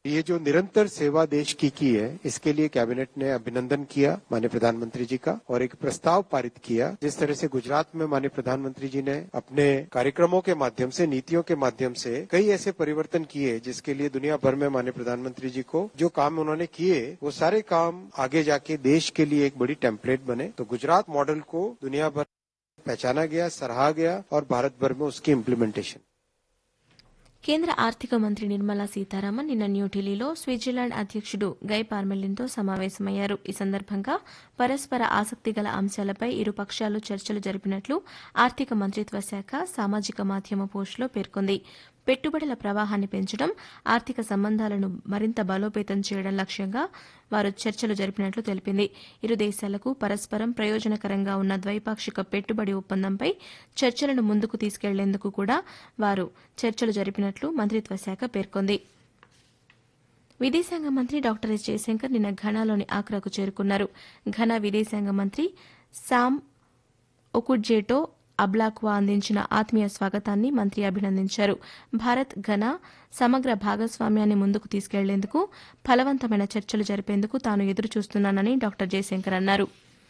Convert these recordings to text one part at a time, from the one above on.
ये जो निरंतर सेवा देश की है, इसके लिए कैबिनेट ने अभिनंदन किया माननीय प्रधानमंत्री जी का और एक प्रस्ताव पारित किया। जिस तरह से गुजरात में माननीय प्रधानमंत्री जी ने अपने कार्यक्रमों के माध्यम से, नीतियों के माध्यम से कई ऐसे परिवर्तन किए जिसके लिए दुनिया भर में माननीय प्रधानमंत्री जी को जो काम उन्होंने किए वो सारे काम आगे जाके देश के लिए एक बड़ी टेम्पलेट बने। तो गुजरात मॉडल को दुनिया भर पहचाना गया, सराहा गया और भारत भर में उसकी इम्प्लीमेंटेशन। కేంద్ర ఆర్థిక మంత్రి నిర్మలా సీతారామన్ నిన్న న్యూఢిల్లీలో స్విట్జర్లాండ్ అధ్యకుడు గై పార్మెలిన్తో సమావేశమయ్యారు. ఈ సందర్భంగా పరస్పర ఆసక్తిగల అంశాలపై ఇరు పక్షాలు చర్చలు జరిపినట్లు ఆర్థిక మంత్రిత్వ శాఖ సామాజిక మాధ్యమ పోస్టులో పేర్కొంది. పెట్టుబడుల ప్రవాహాన్ని పెంచడం, ఆర్థిక సంబంధాలను మరింత బలోపేతం చేయడం లక్ష్యంగా వారు చర్చలు జరిపినట్లు తెలిపింది. ఇరు దేశాలకు పరస్పరం ప్రయోజనకరంగా ఉన్న ద్వైపాక్షిక పెట్టుబడి ఒప్పందంపై చర్చలను ముందుకు తీసుకెళ్లేందుకు కూడా వారు చర్చలు జరిపినట్లు మంత్రిత్వ శాఖ పేర్కొంది. విదేశాంగ మంత్రి డాక్టర్ ఎస్ జయశంకర్ నిన్న ఘనాలోని ఆక్రాకు చేరుకున్నారు. ఘనా విదేశాంగ మంత్రి సామ్ ఒకుడ్జేటో అబ్లాక్వా అందించిన ఆత్మీయ స్వాగతాన్ని మంత్రి అభినందించారు. భారత్ ఘనా సమగ్ర భాగస్వామ్యాన్ని ముందుకు తీసుకెళ్లేందుకు ఫలవంతమైన చర్చలు జరిపేందుకు తాను ఎదురుచూస్తున్నానని డాక్టర్ జయశంకర్ అన్నారు.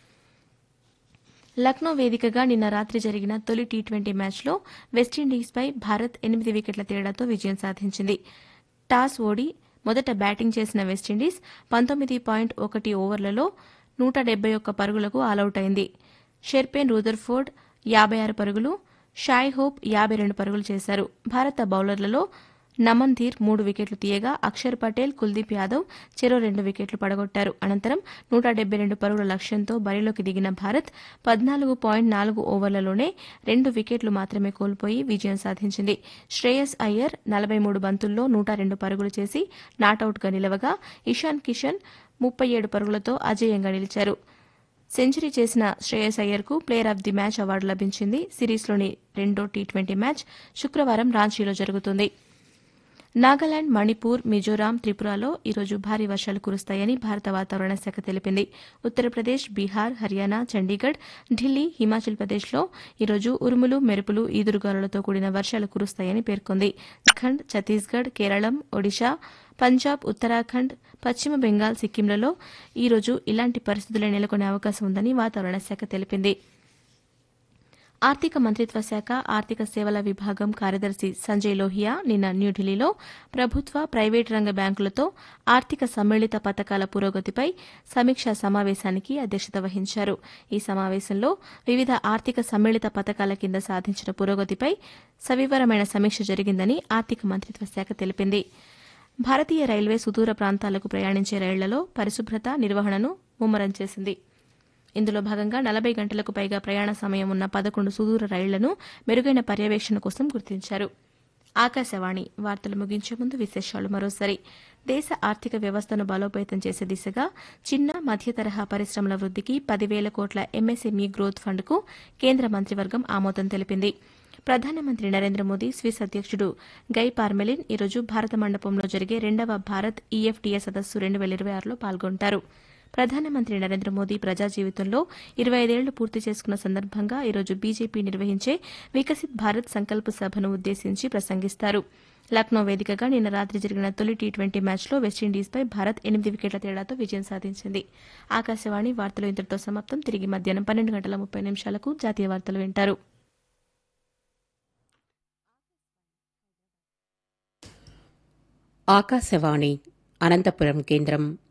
లక్నో వేదికగా నిన్న రాత్రి జరిగిన తొలి టీ20 మ్యాచ్లో వెస్టిండీస్పై భారత్ 8 వికెట్ల తేడాతో విజయం సాధించింది. టాస్ ఓడి మొదట బ్యాటింగ్ చేసిన వెస్టిండీస్ 19.1 ఓవర్లలో 171 పరుగులకు ఆలౌట్ అయింది. షెర్పేన్ రూదర్ఫోర్డ్ 56 పరుగులు, షాయ్ హోప్ 52 పరుగులు చేశారు. భారత బౌలర్లలో నమన్ ధీర్ 3 వికెట్లు తీయగా అక్షర్ పటేల్, కుల్దీప్ యాదవ్ చెరో 2 వికెట్లు పడగొట్టారు. అనంతరం 172 పరుగుల లక్ష్యంతో బరిలోకి దిగిన భారత్ 14.4 ఓవర్లలోనే 2 వికెట్లు మాత్రమే కోల్పోయి విజయం సాధించింది. శ్రేయస్ అయ్యర్ 43 బంతుల్లో 102 పరుగులు చేసి నాటౌట్గా నిలవగా ఇషాన్ కిషన్ 37 పరుగులతో అజేయంగా నిలిచారు. సెంచరీ చేసిన Shreyas అయ్యర్కు player of the match award లభించింది. సిరీస్లోని రెండో టీ20 మ్యాచ్ శుక్రవారం రాంచీలో జరుగుతుంది. నాగాలాండ్, మణిపూర్, మిజోరాం, త్రిపురలో ఈరోజు భారీ వర్షాలు కురుస్తాయని భారత వాతావరణ శాఖ తెలిపింది. ఉత్తరప్రదేశ్, బీహార్, హర్యానా, చండీగఢ్, ఢిల్లీ, హిమాచల్ ప్రదేశ్లో ఈరోజు ఉరుములు, మెరుపులు, ఈదురుగాలులతో కూడిన వర్షాలు కురుస్తాయని పేర్కొంది. జార్ఖండ్, ఛత్తీస్గఢ్, కేరళం, ఒడిశా, పంజాబ్, ఉత్తరాఖండ్, పశ్చిమ బెంగాల్, సిక్కింలలో ఈరోజు ఇలాంటి పరిస్థితులే నెలకొనే అవకాశం ఉందని వాతావరణ శాఖ తెలిపింది. ఆర్థిక మంత్రిత్వ శాఖ ఆర్థిక సేవల విభాగం కార్యదర్శి సంజయ్ లోహియా నిన్న న్యూఢిల్లీలో ప్రభుత్వ, ప్రైవేటు రంగ బ్యాంకులతో ఆర్థిక సమ్మిళిత పథకాల పురోగతిపై సమీక్షా సమావేశానికి అధ్యక్షత వహించారు. ఈ సమావేశంలో వివిధ ఆర్థిక సమ్మిళిత పథకాల కింద సాధించిన పురోగతిపై సవివరమైన సమీక్ష జరిగిందని ఆర్థిక మంత్రిత్వ శాఖ తెలిపింది. భారతీయ రైల్వే సుదూర ప్రాంతాలకు ప్రయాణించే రైళ్లలో పరిశుభ్రత, నిర్వహణను ముమ్మరం చేసింది. ఇందులో భాగంగా 40 గంటలకు పైగా ప్రయాణ సమయం ఉన్న 11 సుదూర రైళ్లను మెరుగైన పర్యవేక్షణ కోసం గుర్తించారు. ఆకాశవాణి వార్తలు ముగించే ముందు విశేషాలు మరోసారి. దేశ ఆర్థిక వ్యవస్థను బలోపేతం చేసే దిశగా చిన్న, మధ్య తరహా పరిశ్రమల వృద్దికి 10,000 కోట్ల ఎంఎస్ఎంఈ గ్రోత్ ఫండ్కు కేంద్ర మంత్రివర్గం ఆమోదం తెలిపింది. ప్రధానమంత్రి నరేంద్ర మోదీ స్విస్ అధ్యకుడు గై పార్మెలిన్ ఈరోజు భారత మండపంలో జరిగే 2వ భారత్ ఈఎఫ్టీఏ సదస్సు 2026లో పాల్గొంటారు. ప్రధానమంత్రి నరేంద్ర మోదీ ప్రజా జీవితంలో 25 ఏళ్లు పూర్తి చేసుకున్న సందర్భంగా ఈరోజు బీజేపీ నిర్వహించే వికసిత్ భారత్ సంకల్ప్ సభను ఉద్దేశించి ప్రసంగిస్తారు. లక్నో వేదికగా నిన్న రాత్రి జరిగిన తొలి టీ20 మ్యాచ్లో వెస్టిండీస్పై భారత్ 8 వికెట్ల తేడాతో విజయం సాధించింది. ఆకాశవాణి వార్తలు ఇంతటితో సమాప్తం. తిరిగి మధ్యాహ్నం 12:30 జాతీయ వార్తలు వింటారు. ఆకాశవాణి అనంతపురం కేంద్రం